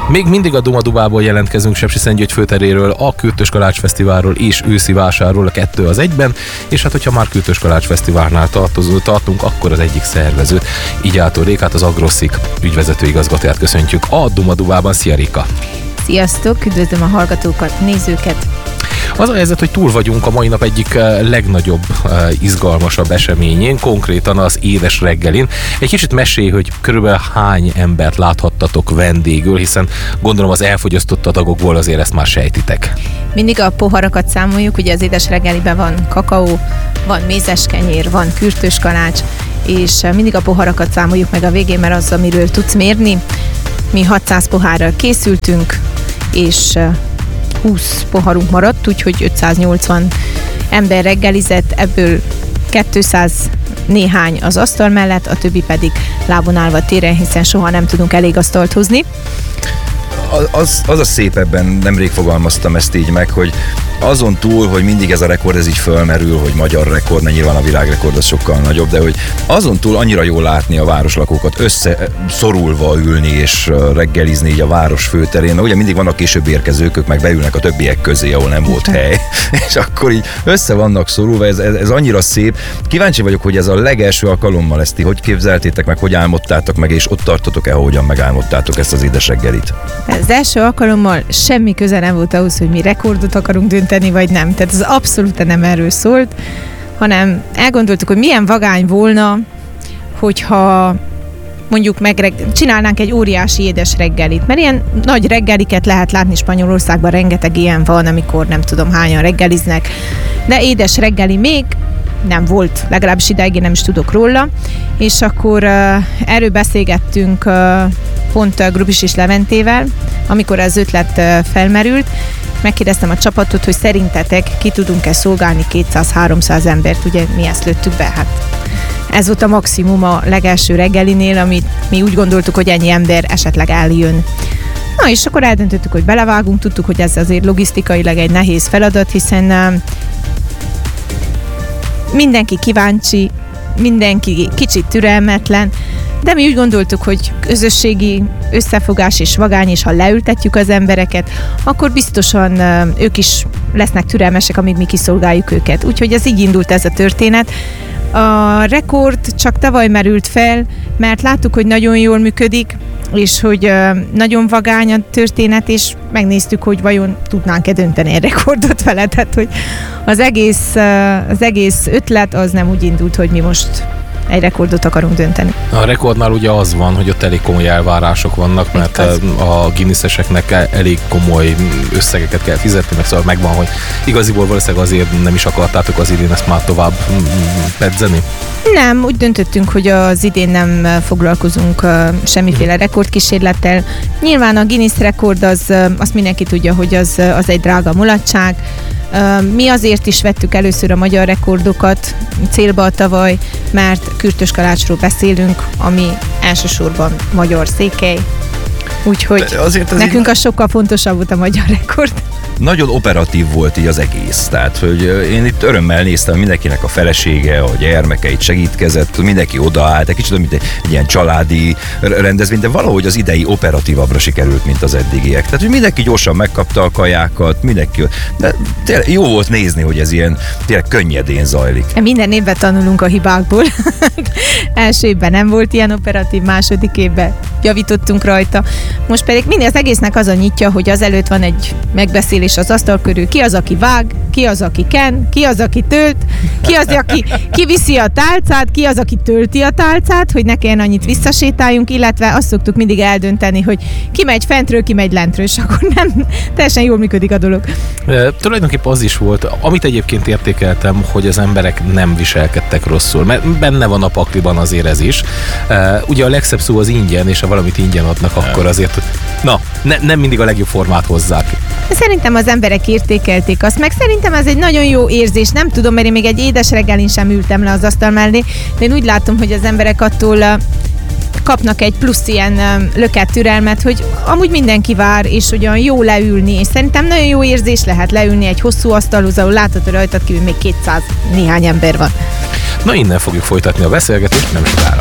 Még mindig a Duma-Dubából jelentkezünk Sepsiszentgyörgy főteréről, a Kürtös Kalács Fesztiválról és őszi vásárról, a 2 az egyben, és hát hogyha már Kürtös Kalács Fesztiválnál tartunk, akkor az egyik szervezőt, Igyától Rékát, az Agroszik ügyvezető igazgatóját köszöntjük a Duma-Dubában. Szia, Réka! Sziasztok, üdvözlöm a hallgatókat, nézőket! Az a helyzet, hogy túl vagyunk a mai nap egyik legnagyobb, izgalmasabb eseményén, konkrétan az édes reggelin. Egy kicsit mesélj, hogy körülbelül hány embert láthattatok vendégül, hiszen gondolom az elfogyasztott adagokból azért ezt már sejtitek. Mindig a poharakat számoljuk, ugye az édes reggeliben van kakaó, van mézes kenyér, van kürtös kalács, és mindig a poharakat számoljuk meg a végén, mert az, amiről tudsz mérni. Mi 600 pohárral készültünk, és 20 poharunk maradt, úgyhogy 580 ember reggelizett, ebből 200 néhány az asztal mellett, a többi pedig lábon állva téren, hiszen soha nem tudunk elég asztalt hozni. Az a szép ebben, nemrég fogalmaztam ezt így meg, hogy azon túl, hogy mindig ez a rekord, ez így fölmerül, hogy magyar rekord, mert nyilván a világrekord az sokkal nagyobb, de hogy azon túl annyira jól látni a városlakókat összeszorulva ülni és reggelizni így a város főterén. Ugye mindig vannak később érkezők, ők meg beülnek a többiek közé, ahol nem volt hely, és akkor így össze vannak szorulva, ez annyira szép. Kíváncsi vagyok, hogy ez a legelső alkalommal ezt hogy képzeltétek meg, hogy álmodtátok meg, és ott tartotok-e, hogyan megálmodtátok ezt az édes reggelit? Az első alkalommal semmi köze nem volt ahhoz, hogy mi rekordot akarunk dönteni, vagy nem. Tehát az abszolút nem erről szólt, hanem elgondoltuk, hogy milyen vagány volna, hogyha mondjuk csinálnánk egy óriási édes reggelit. Mert ilyen nagy reggeliket lehet látni Spanyolországban, rengeteg ilyen van, amikor nem tudom hányan reggeliznek, de édes reggeli még nem volt, legalábbis idáig én nem is tudok róla, és akkor erről beszélgettünk pont Grubis és Leventével, amikor az ötlet felmerült. Megkérdeztem a csapatot, hogy szerintetek ki tudunk-e szolgálni 200-300 embert, ugye mi ezt lőttük be, hát ez volt a maximum a legelső reggelinél, amit mi úgy gondoltuk, hogy ennyi ember esetleg eljön. Na és akkor eldöntöttük, hogy belevágunk, tudtuk, hogy ez azért logisztikailag egy nehéz feladat, hiszen mindenki kíváncsi, mindenki kicsit türelmetlen, de mi úgy gondoltuk, hogy közösségi összefogás és vagány, és ha leültetjük az embereket, akkor biztosan ők is lesznek türelmesek, amíg mi kiszolgáljuk őket. Úgyhogy ez így indult ez a történet. A rekord csak tavaly merült fel, mert láttuk, hogy nagyon jól működik, és hogy nagyon vagány a történet, és megnéztük, hogy vajon tudnánk-e dönteni egy rekordot vele, tehát hogy az egész ötlet az nem úgy indult, hogy mi most egy rekordot akarunk dönteni. A rekordnál ugye az van, hogy ott elég komoly elvárások vannak, mert a Guinnesseseknek elég komoly összegeket kell fizetni, meg szóval megvan, hogy igaziból valószínűleg azért nem is akartátok az idén ezt már tovább pedzeni? Nem, úgy döntöttünk, hogy az idén nem foglalkozunk semmiféle rekordkísérlettel. Nyilván a Guinness rekord azt mindenki tudja, hogy az egy drága mulatság. Mi azért is vettük először a magyar rekordokat célba tavaly, mert Kürtös Kalácsról beszélünk, ami elsősorban magyar székely. Úgyhogy nekünk az sokkal fontosabb volt a magyar rekord. Nagyon operatív volt így az egész, tehát hogy én itt örömmel néztem, mindenkinek a felesége, a gyermekeit segítkezett, mindenki odaállt, egy kicsit mint egy ilyen családi rendezvény, de valahogy az idei operatívabbra sikerült, mint az eddigiek. Tehát, hogy mindenki gyorsan megkapta a kajákat, de tényleg jó volt nézni, hogy ez ilyen tényleg könnyedén zajlik. Minden évben tanulunk a hibákból. Első évben nem volt ilyen operatív, második évben javítottunk rajta. Most pedig minden az egésznek az a nyitja, hogy azelőtt van egy megbeszélés az asztal körül, ki az, aki vág, ki az, aki ken, ki az, aki tölt, ki az, aki kiviszi a tálcát, ki az, aki tölti a tálcát, hogy ne kelljen annyit visszasétáljunk, illetve azt szoktuk mindig eldönteni, hogy ki megy fentről, ki megy lentről, és akkor nem teljesen jól működik a dolog. Tulajdonképpen az is volt, amit egyébként értékeltem, hogy az emberek nem viselkedtek rosszul, mert benne van a pakliban azért ez is. Ugye a legszebb szó az ingyen, és ha valamit ingyen adnak, akkor azért, nem mindig a legjobb formát hozzák. Szerintem az emberek értékelték azt, meg szerintem ez egy nagyon jó érzés. Nem tudom, mert én még egy édes reggelin sem ültem le az asztal mellé, de én úgy látom, hogy az emberek attól kapnak egy plusz ilyen löket türelmet, hogy amúgy mindenki vár, és ugyan jó leülni, és szerintem nagyon jó érzés lehet leülni egy hosszú asztalhoz, ahol látható, hogy rajtad kívül még 200 néhány ember van. Na, innen fogjuk folytatni a beszélgetést, nem sokára.